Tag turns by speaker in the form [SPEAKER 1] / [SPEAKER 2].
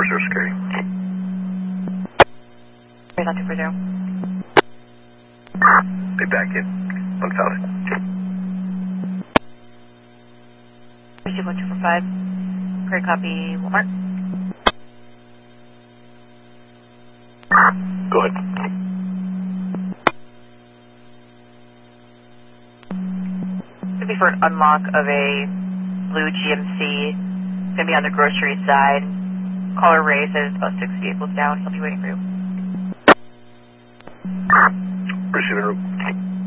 [SPEAKER 1] security.
[SPEAKER 2] Here's on 240.
[SPEAKER 1] Be back in 1000.
[SPEAKER 2] 21245. Great copy, Walmart.
[SPEAKER 1] Go ahead.
[SPEAKER 2] Could be for an unlock of a blue GMC. It's going to be on the grocery side. Caller Ray says about 6 vehicles down. He'll be waiting for you.
[SPEAKER 1] Appreciate it.